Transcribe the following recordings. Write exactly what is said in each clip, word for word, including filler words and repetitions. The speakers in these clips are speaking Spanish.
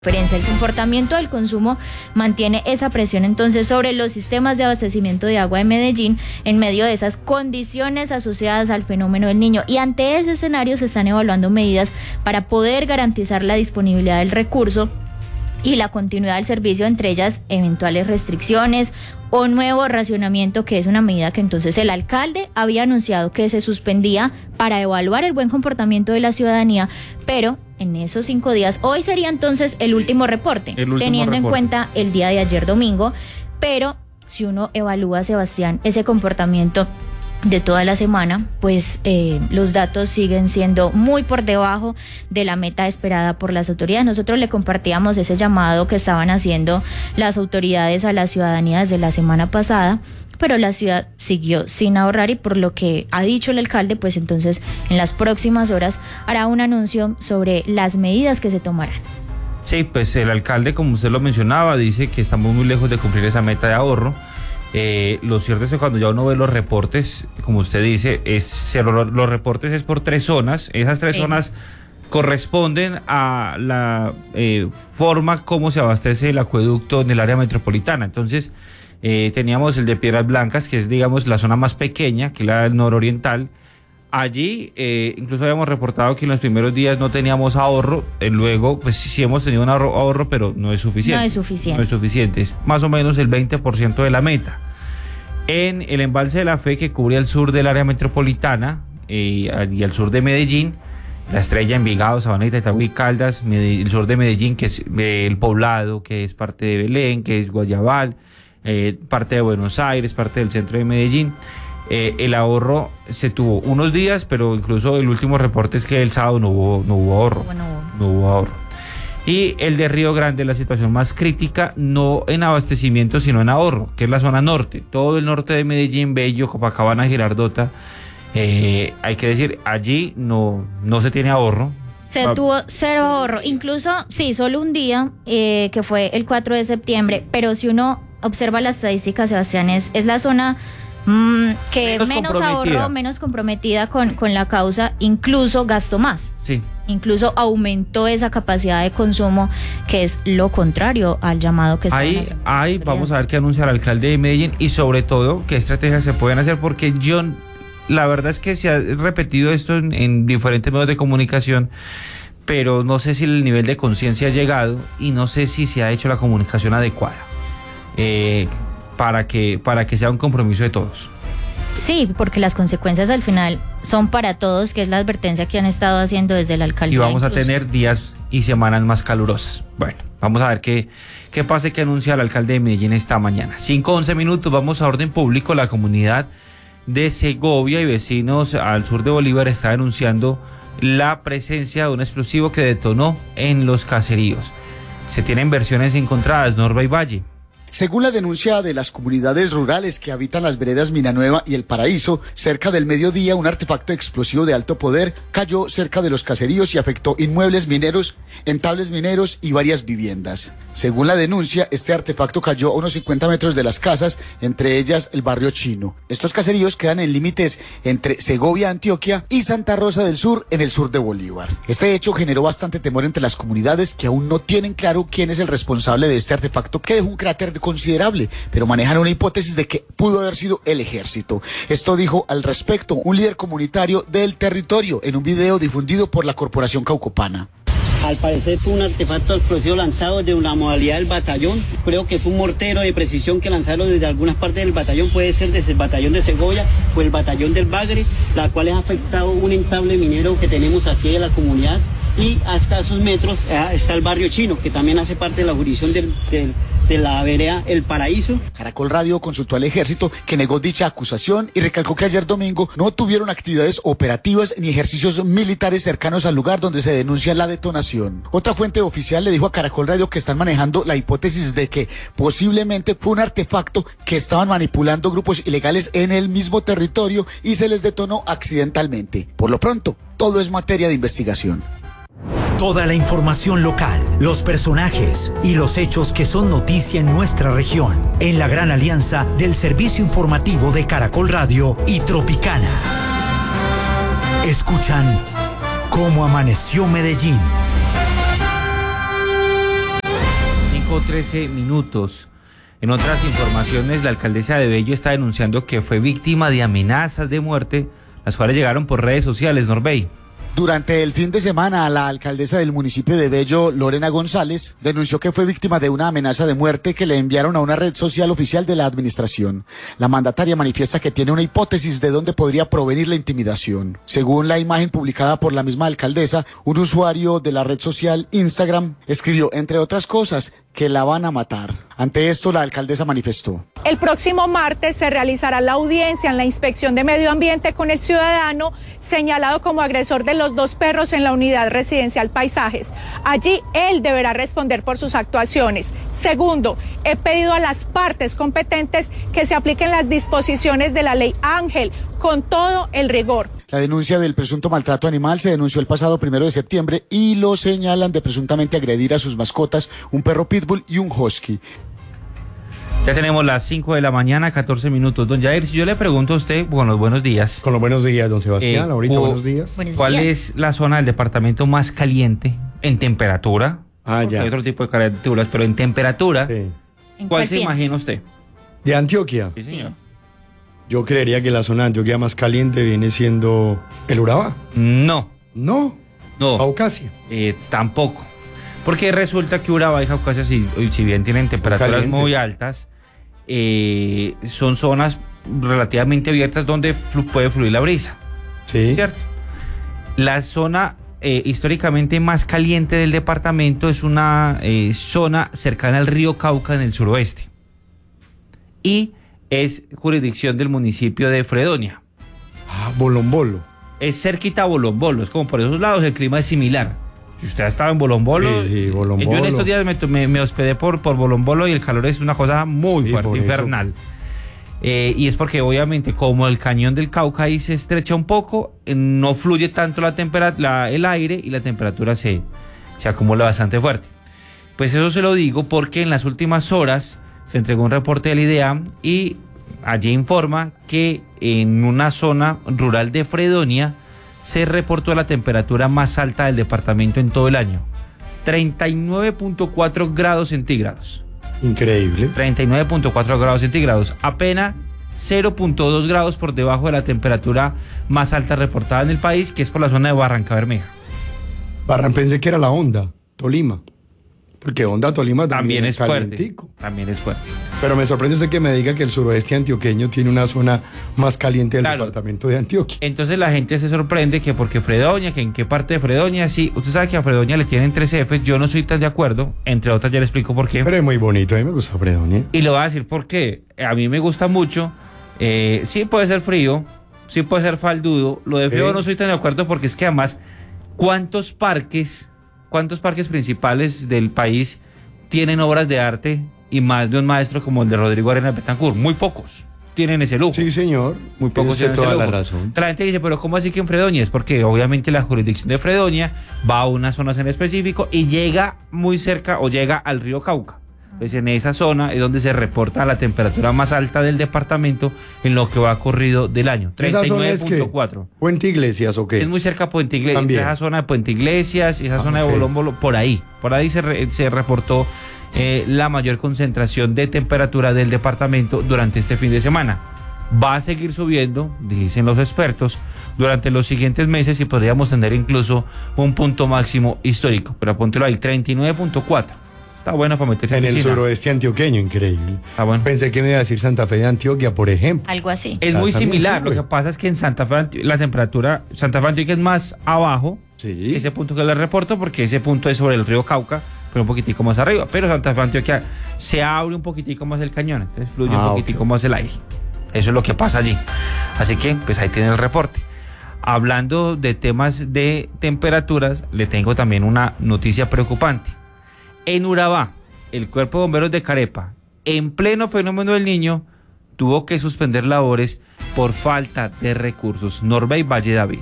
El comportamiento del consumo mantiene esa presión entonces sobre los sistemas de abastecimiento de agua de Medellín en medio de esas condiciones asociadas al fenómeno del Niño, y ante ese escenario se están evaluando medidas para poder garantizar la disponibilidad del recurso y la continuidad del servicio, entre ellas eventuales restricciones o nuevo racionamiento, que es una medida que entonces el alcalde había anunciado que se suspendía para evaluar el buen comportamiento de la ciudadanía, pero en esos cinco días, hoy sería entonces el último reporte, el último teniendo reporte. en cuenta el día de ayer domingo, pero si uno evalúa, Sebastián, ese comportamiento de toda la semana, pues eh, los datos siguen siendo muy por debajo de la meta esperada por las autoridades. Nosotros le compartíamos ese llamado que estaban haciendo las autoridades a la ciudadanía desde la semana pasada, pero la ciudad siguió sin ahorrar, y por lo que ha dicho el alcalde, pues entonces en las próximas horas hará un anuncio sobre las medidas que se tomarán. Sí, pues el alcalde, como usted lo mencionaba, dice que estamos muy lejos de cumplir esa meta de ahorro. Eh, lo cierto es que cuando ya uno ve los reportes, como usted dice, es, los reportes es por tres zonas. Esas tres sí. zonas corresponden a la eh, forma como se abastece el acueducto en el área metropolitana. Entonces, eh, teníamos el de Piedras Blancas, que es, digamos, la zona más pequeña, que es la del nororiental. Allí, eh, incluso habíamos reportado que en los primeros días no teníamos ahorro, eh, luego, pues sí hemos tenido un ahorro, ahorro, pero no es suficiente. No es suficiente. No es suficiente, es más o menos el veinte por ciento de la meta. En el embalse de la Fe, que cubre el sur del área metropolitana eh, y al sur de Medellín, La Estrella, Envigado, Sabaneta, Itagüí, Caldas, Medellín, el sur de Medellín, que es eh, el Poblado, que es parte de Belén, que es Guayabal, eh, parte de Buenos Aires, parte del centro de Medellín. Eh, el ahorro se tuvo unos días, pero incluso el último reporte es que el sábado no hubo, no hubo ahorro. Bueno, no hubo ahorro. Y el de Río Grande, la situación más crítica, no en abastecimiento, sino en ahorro, que es la zona norte. Todo el norte de Medellín, Bello, Copacabana, Girardota. Eh, hay que decir, allí no, no se tiene ahorro. Se ah. tuvo cero ahorro. Incluso, sí, solo un día, eh, que fue el cuatro de septiembre. Pero si uno observa las estadísticas, Sebastián, es, es la zona Mm, que menos, menos ahorro, menos comprometida con, con la causa, incluso gastó más. Sí. Incluso aumentó esa capacidad de consumo, que es lo contrario al llamado que están ahí, haciendo. Ahí vamos a ver qué anuncia el alcalde de Medellín, y sobre todo qué estrategias se pueden hacer, porque yo, la verdad es que se ha repetido esto en, en diferentes medios de comunicación, pero no sé si el nivel de conciencia ha llegado y no sé si se ha hecho la comunicación adecuada. Eh... para que para que sea un compromiso de todos. Sí, porque las consecuencias al final son para todos, que es la advertencia que han estado haciendo desde la alcaldía. Y vamos incluso. a tener días y semanas más calurosas. Bueno, vamos a ver qué, qué pasa y qué anuncia el alcalde de Medellín esta mañana. cinco once minutos, vamos a orden público. La comunidad de Segovia y vecinos al sur de Bolívar está denunciando la presencia de un explosivo que detonó en los caseríos. Se tienen versiones encontradas, Norba y Valle. Según la denuncia de las comunidades rurales que habitan las veredas Minanueva y El Paraíso, cerca del mediodía un artefacto explosivo de alto poder cayó cerca de los caseríos y afectó inmuebles mineros, entables mineros y varias viviendas. Según la denuncia, este artefacto cayó a unos cincuenta metros de las casas, entre ellas el barrio Chino. Estos caseríos quedan en límites entre Segovia, Antioquia, y Santa Rosa del Sur, en el sur de Bolívar. Este hecho generó bastante temor entre las comunidades, que aún no tienen claro quién es el responsable de este artefacto, que dejó un cráter de considerable, pero manejan una hipótesis de que pudo haber sido el ejército. Esto dijo al respecto un líder comunitario del territorio en un video difundido por la Corporación Caucopana. Al parecer fue un artefacto explosivo lanzado de una modalidad del batallón. Creo que es un mortero de precisión que lanzaron desde algunas partes del batallón. Puede ser desde el batallón de Segovia o el batallón del Bagre, la cual ha afectado un entable minero que tenemos aquí en la comunidad. Y a escasos metros eh, está el barrio Chino, que también hace parte de la jurisdicción del, del, de la vereda El Paraíso. Caracol Radio consultó al ejército, que negó dicha acusación y recalcó que ayer domingo no tuvieron actividades operativas ni ejercicios militares cercanos al lugar donde se denuncia la detonación. Otra fuente oficial le dijo a Caracol Radio que están manejando la hipótesis de que posiblemente fue un artefacto que estaban manipulando grupos ilegales en el mismo territorio y se les detonó accidentalmente. Por lo pronto, todo es materia de investigación. Toda la información local, los personajes y los hechos que son noticia en nuestra región, en la gran alianza del servicio informativo de Caracol Radio y Tropicana. Escuchan Cómo Amaneció Medellín. cinco trece minutos. En otras informaciones, la alcaldesa de Bello está denunciando que fue víctima de amenazas de muerte, las cuales llegaron por redes sociales, Norbey. Durante el fin de semana, la alcaldesa del municipio de Bello, Lorena González, denunció que fue víctima de una amenaza de muerte que le enviaron a una red social oficial de la administración. La mandataria manifiesta que tiene una hipótesis de dónde podría provenir la intimidación. Según la imagen publicada por la misma alcaldesa, un usuario de la red social Instagram escribió, entre otras cosas, que la van a matar. Ante esto, la alcaldesa manifestó: el próximo martes se realizará la audiencia en la Inspección de Medio Ambiente con el ciudadano señalado como agresor de los dos perros en la unidad residencial Paisajes. Allí él deberá responder por sus actuaciones. Segundo, he pedido a las partes competentes que se apliquen las disposiciones de la ley Ángel con todo el rigor. La denuncia del presunto maltrato animal se denunció el pasado primero de septiembre y lo señalan de presuntamente agredir a sus mascotas, un perro pitbull y un husky. Ya tenemos las cinco de la mañana, catorce minutos. Don Jair, si yo le pregunto a usted, bueno, buenos días. Con los buenos días, don Sebastián. Eh, Ahorita, o, buenos días. Buenos ¿Cuál días. es la zona del departamento más caliente en temperatura? Ah, Porque ya. hay otro tipo de calenturas, pero en temperatura, Sí. ¿En ¿cuál se piensa? imagina usted? De Antioquia. Sí, señor. Yo creería que la zona de Antioquia más caliente viene siendo el Urabá. No, No, no, Caucasia. eh, tampoco. Porque resulta que Urabá y Caucasia, si, si bien tienen temperaturas Caliente. muy altas, eh, son zonas relativamente abiertas donde flu- puede fluir la brisa, Sí. ¿cierto? La zona eh, históricamente más caliente del departamento es una eh, zona cercana al río Cauca en el suroeste. Y es jurisdicción del municipio de Fredonia. Ah, Bolombolo. Es cerquita a Bolombolo, es como por esos lados el clima es similar. Si usted ha estado en Bolombolo, Sí, sí, eh, Bolombolo. yo en estos días me, me, me hospedé por, por Bolombolo y el calor es una cosa muy Sí, fuerte, por eso. infernal. Eh, y es porque obviamente como el cañón del Cauca ahí se estrecha un poco, eh, no fluye tanto la temperatura, el aire y la temperatura se, se acumula bastante fuerte. Pues eso se lo digo porque en las últimas horas se entregó un reporte del IDEAM y allí informa que en una zona rural de Fredonia se reportó la temperatura más alta del departamento en todo el año, treinta y nueve punto cuatro grados centígrados. Increíble. treinta y nueve punto cuatro grados centígrados, apenas cero punto dos grados por debajo de la temperatura más alta reportada en el país, que es por la zona de Barranca Bermeja. Barran, pensé que era la Honda, Tolima. Porque Honda, Tolima también, También es fuerte, calientico. también es fuerte. Pero me sorprende usted que me diga que el suroeste antioqueño tiene una zona más caliente del Claro. departamento de Antioquia. Entonces la gente se sorprende que porque Fredonia, que en qué parte de Fredonia, sí, usted sabe que a Fredonia le tienen tres Fs, yo no soy tan de acuerdo, entre otras ya le explico por qué. Pero es muy bonito, a mí me gusta Fredonia. Y le voy a decir por qué. A mí me gusta mucho, eh, sí puede ser frío, sí puede ser faldudo, lo de frío Sí. no soy tan de acuerdo porque es que además, ¿cuántos parques, cuántos parques principales del país tienen obras de arte y más de un maestro como el de Rodrigo Arenas Betancourt? Muy pocos tienen ese lujo. Sí, señor. Muy pocos Tiene tienen usted ese toda la lujo. razón. La gente dice, pero ¿cómo así que en Fredonia? Es porque obviamente la jurisdicción de Fredonia va a unas zonas en específico y llega muy cerca o llega al río Cauca. Pues en esa zona es donde se reporta la temperatura más alta del departamento en lo que va corrido del año, ¿Esa treinta y zona nueve es qué? punto cuatro. ¿Puente Iglesias o qué? Es muy cerca a Puente Iglesias, También. esa zona de Puente Iglesias, esa Ah, zona ok. de Bolombolo, por ahí, por ahí se, re- se reportó eh, la mayor concentración de temperatura del departamento durante este fin de semana. Va a seguir subiendo, dicen los expertos, durante los siguientes meses y podríamos tener incluso un punto máximo histórico, pero apúntelo ahí, treinta y nueve punto cuatro. Está bueno para meterse En en el piscina. suroeste antioqueño, increíble. Está bueno. Pensé que me iba a decir Santa Fe de Antioquia, por ejemplo. Algo así. Es Ah, muy también similar, sube. lo que pasa es que en Santa Fe Antio- la temperatura, Santa Fe Antioquia es más abajo, Sí. ese punto que le reporto, porque ese punto es sobre el río Cauca, pero un poquitico más arriba. Pero Santa Fe Antioquia se abre un poquitico más el cañón, entonces fluye Ah, un poquitico ok. más el aire. Eso es lo que pasa allí. Así que, pues ahí tiene el reporte. Hablando de temas de temperaturas, le tengo también una noticia preocupante. En Urabá, el Cuerpo de Bomberos de Carepa, en pleno fenómeno del Niño, tuvo que suspender labores por falta de recursos. Norbey Valle David.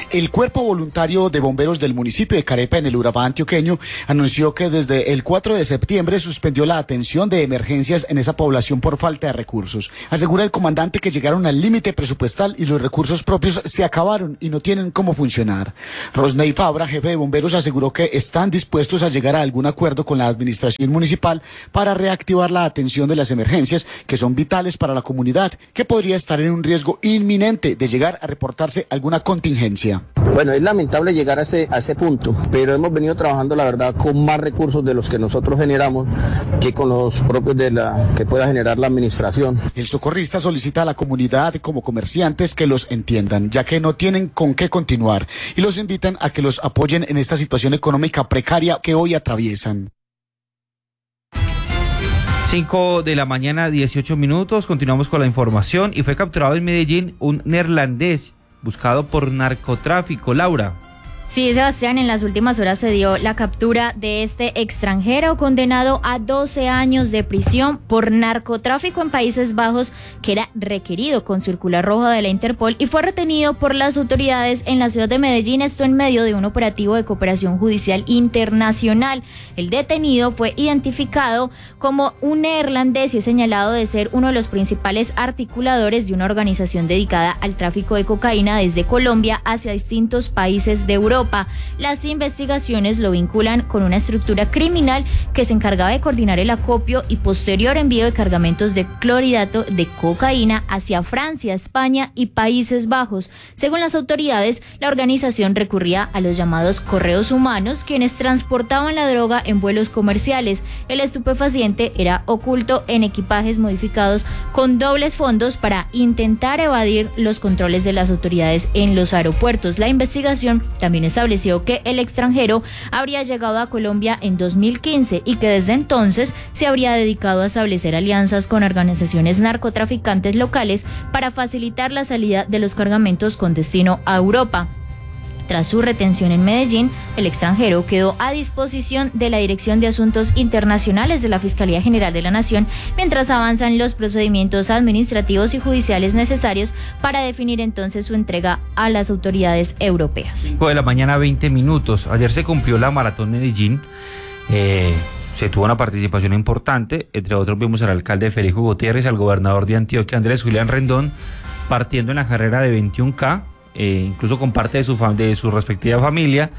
El Cuerpo Voluntario de Bomberos del municipio de Carepa, en el Urabá antioqueño, anunció que desde el cuatro de septiembre suspendió la atención de emergencias en esa población por falta de recursos. Asegura el comandante que llegaron al límite presupuestal y los recursos propios se acabaron y no tienen cómo funcionar. Rosney Fabra, jefe de bomberos, aseguró que están dispuestos a llegar a algún acuerdo con la administración municipal para reactivar la atención de las emergencias, que son vitales para la comunidad, que podría estar en un riesgo inminente de llegar a reportarse alguna contingencia. Bueno, es lamentable llegar a ese, a ese punto, pero hemos venido trabajando, la verdad, con más recursos de los que nosotros generamos que con los propios de la que pueda generar la administración. El socorrista solicita a la comunidad como comerciantes que los entiendan, ya que no tienen con qué continuar, y los invitan a que los apoyen en esta situación económica precaria que hoy atraviesan. cinco de la mañana, dieciocho minutos, continuamos con la información y fue capturado en Medellín un neerlandés buscado por narcotráfico. Laura. Sí, Sebastián, en las últimas horas se dio la captura de este extranjero condenado a doce años de prisión por narcotráfico en Países Bajos, que era requerido con circular roja de la Interpol, y fue retenido por las autoridades en la ciudad de Medellín, esto en medio de un operativo de cooperación judicial internacional. El detenido fue identificado como un neerlandés y es señalado de ser uno de los principales articuladores de una organización dedicada al tráfico de cocaína desde Colombia hacia distintos países de Europa. Las investigaciones lo vinculan con una estructura criminal que se encargaba de coordinar el acopio y posterior envío de cargamentos de clorhidrato de cocaína hacia Francia, España y Países Bajos. Según las autoridades, la organización recurría a los llamados correos humanos, quienes transportaban la droga en vuelos comerciales. El estupefaciente era oculto en equipajes modificados con dobles fondos para intentar evadir los controles de las autoridades en los aeropuertos. La investigación también estableció que el extranjero habría llegado a Colombia en dos mil quince y que desde entonces se habría dedicado a establecer alianzas con organizaciones narcotraficantes locales para facilitar la salida de los cargamentos con destino a Europa. Tras su retención en Medellín, el extranjero quedó a disposición de la Dirección de Asuntos Internacionales de la Fiscalía General de la Nación, mientras avanzan los procedimientos administrativos y judiciales necesarios para definir entonces su entrega a las autoridades europeas. cinco de la mañana, veinte minutos. Ayer se cumplió la Maratón Medellín. Eh, se tuvo una participación importante. Entre otros vimos al alcalde Federico Gutiérrez, al gobernador de Antioquia, Andrés Julián Rendón, partiendo en la carrera de veintiún K. Eh, incluso con parte de su, de su respectiva familia,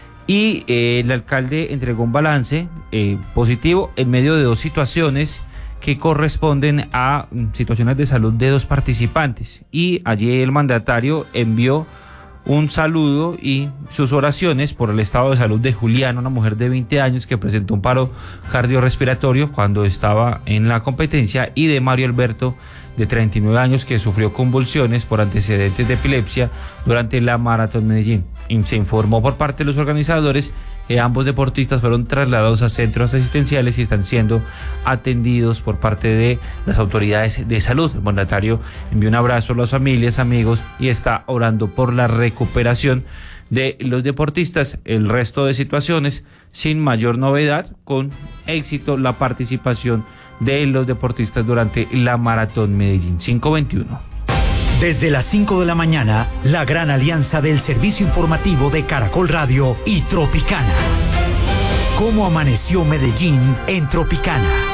y eh, el alcalde entregó un balance eh, positivo en medio de dos situaciones que corresponden a situaciones de salud de dos participantes, y allí el mandatario envió un saludo y sus oraciones por el estado de salud de Juliana, una mujer de veinte años que presentó un paro cardiorrespiratorio cuando estaba en la competencia, y de Mario Alberto, de treinta y nueve años, que sufrió convulsiones por antecedentes de epilepsia durante la Maratón Medellín. Y se informó por parte de los organizadores que ambos deportistas fueron trasladados a centros asistenciales y están siendo atendidos por parte de las autoridades de salud. El mandatario envió un abrazo a las familias, amigos, y está orando por la recuperación de los deportistas. El resto de situaciones sin mayor novedad, con éxito la participación de los deportistas durante la Maratón Medellín. cinco veintiuno. Desde las cinco de la mañana, la gran alianza del servicio informativo de Caracol Radio y Tropicana. ¿Cómo amaneció Medellín en Tropicana?